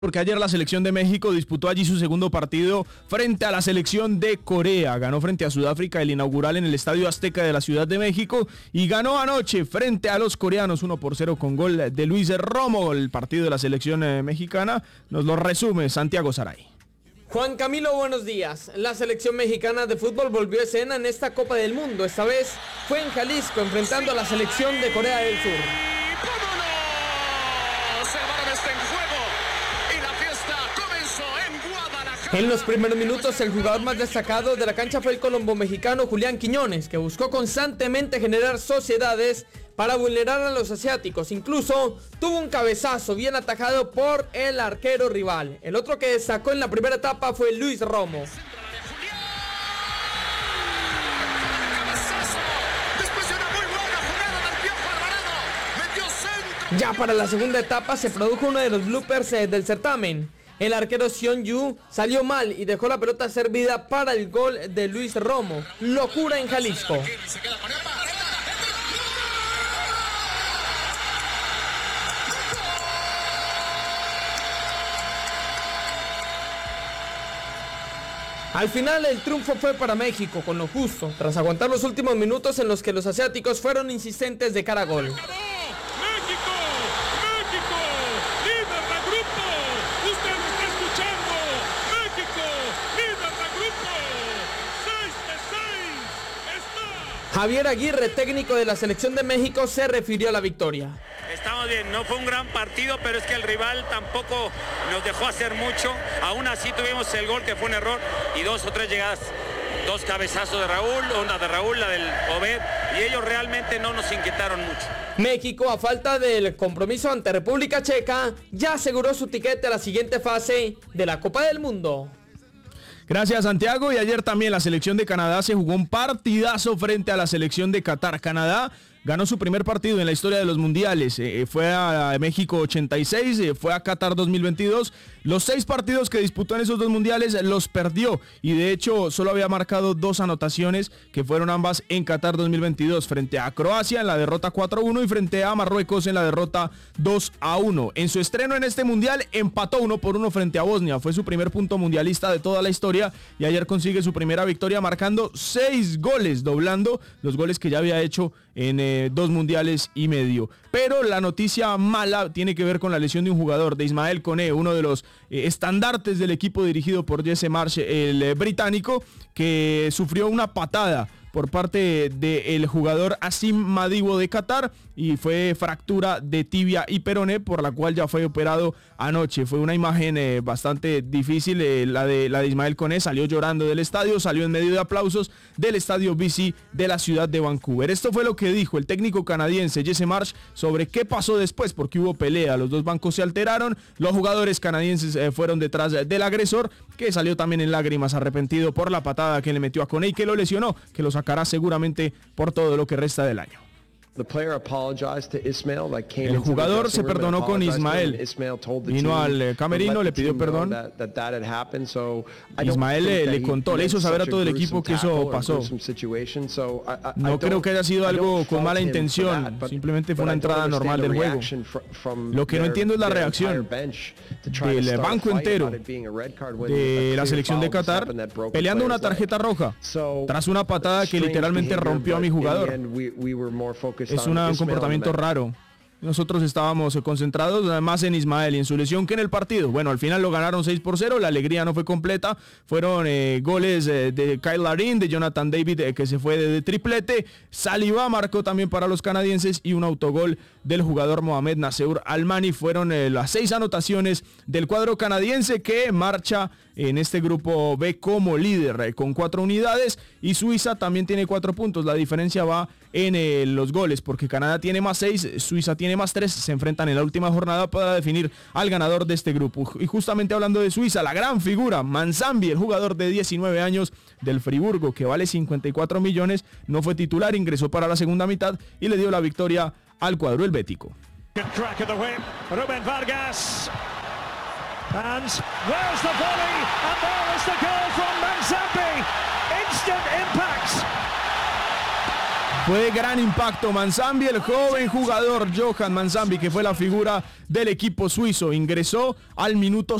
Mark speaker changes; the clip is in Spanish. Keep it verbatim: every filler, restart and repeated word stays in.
Speaker 1: Porque ayer la selección de México disputó allí su segundo partido frente a la selección de Corea. Ganó frente a Sudáfrica el inaugural en el Estadio Azteca de la Ciudad de México y ganó anoche frente a los coreanos uno por cero con gol de Luis Romo. El partido de la selección eh, mexicana nos lo resume Santiago Saray.
Speaker 2: Juan Camilo, buenos días. La selección mexicana de fútbol volvió a escena en esta Copa del Mundo. Esta vez fue en Jalisco enfrentando a la selección de Corea del Sur. En los primeros minutos, el jugador más destacado de la cancha fue el colombo mexicano Julián Quiñones, que buscó constantemente generar sociedades para vulnerar a los asiáticos. Incluso tuvo un cabezazo bien atajado por el arquero rival. El otro que destacó en la primera etapa fue Luis Romo. Ya para la segunda etapa se produjo uno de los bloopers eh, del certamen. El arquero Seon Yu salió mal y dejó la pelota servida para el gol de Luis Romo. Locura en Jalisco. Al final el triunfo fue para México con lo justo, tras aguantar los últimos minutos en los que los asiáticos fueron insistentes de cara a gol. Javier Aguirre, técnico de la selección de México, se refirió a la victoria.
Speaker 3: Estamos bien, no fue un gran partido, pero es que el rival tampoco nos dejó hacer mucho. Aún así tuvimos el gol, que fue un error, y dos o tres llegadas, dos cabezazos de Raúl, una de Raúl, la del Obed, y ellos realmente no nos inquietaron mucho.
Speaker 2: México, a falta del compromiso ante República Checa, ya aseguró su tiquete a la siguiente fase de la Copa del Mundo.
Speaker 1: Gracias, Santiago. Y ayer también la selección de Canadá se jugó un partidazo frente a la selección de Qatar. Canadá ganó su primer partido en la historia de los mundiales. Eh, fue a México ochenta y seis, eh, fue a Qatar dos mil veintidós. Los seis partidos que disputó en esos dos mundiales los perdió. Y de hecho solo había marcado dos anotaciones, que fueron ambas en Qatar dos mil veintidós. Frente a Croacia en la derrota cuatro a uno y frente a Marruecos en la derrota dos a uno. En su estreno en este mundial empató uno por uno frente a Bosnia. Fue su primer punto mundialista de toda la historia. Y ayer consigue su primera victoria marcando seis goles, doblando los goles que ya había hecho en eh, dos mundiales y medio. Pero la noticia mala tiene que ver con la lesión de un jugador, de Ismael Koné, uno de los eh, estandartes del equipo dirigido por Jesse Marsh, el eh, británico, que sufrió una patada por parte del jugador Asim Madibo de Qatar y fue fractura de tibia y peroné, por la cual ya fue operado anoche. Fue una imagen eh, bastante difícil, eh, la, de, la de Ismael Koné. Salió llorando del estadio, salió en medio de aplausos del estadio B C de la ciudad de Vancouver. Esto fue lo que dijo el técnico canadiense Jesse Marsh sobre qué pasó después, porque hubo pelea, los dos bancos se alteraron, los jugadores canadienses eh, fueron detrás del agresor, que saleó también en lágrimas, arrepentido por la patada que le metió a Koné y que lo lesionó, que lo sacará seguramente por todo lo que resta del año. El jugador se perdonó con Ismael, vino al camerino, le pidió perdón. Ismael le, le contó, le hizo saber a todo el equipo que eso pasó. No creo que haya sido algo con mala intención, simplemente fue una entrada normal del juego. Lo que no entiendo es la reacción del banco entero de la selección de Qatar peleando una tarjeta roja tras una patada que literalmente rompió a mi jugador. Es una, un comportamiento raro. Nosotros estábamos concentrados más en Ismael y en su lesión que en el partido. Bueno, al final lo ganaron seis por cero, la alegría no fue completa. Fueron eh, goles eh, de Kyle Larin, de Jonathan David, eh, que se fue de, de triplete. Saliba marcó también para los canadienses y un autogol del jugador Mohamed Nasser Almani. Fueron eh, las seis anotaciones del cuadro canadiense, que marcha en este grupo B como líder eh, con cuatro unidades, y Suiza también tiene cuatro puntos. La diferencia va en eh, los goles, porque Canadá tiene más seis, Suiza tiene más tres. Se enfrentan en la última jornada para definir al ganador de este grupo. Y justamente hablando de Suiza, la gran figura Manzambi, el jugador de diecinueve años del Friburgo, que vale cincuenta y cuatro millones, no fue titular, ingresó para la segunda mitad y le dio la victoria al cuadro helvético.
Speaker 4: Rubén Vargas. And there's the volley, and there is the goal from Manzambi. Instant impact.
Speaker 1: Fue de gran impacto Manzambi, el joven jugador Johan Manzambi, que fue la figura del equipo suizo. Ingresó al minuto